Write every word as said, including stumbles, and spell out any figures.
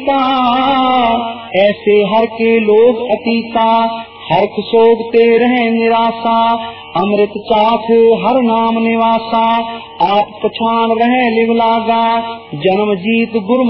रीता, ऐसे हर के लोग अतीता, हर्ख सोगते रहे निराशा, अमृत चाख हर नाम निवासा, आप पछान रहे लिव लागा, जन्म जीत गुरु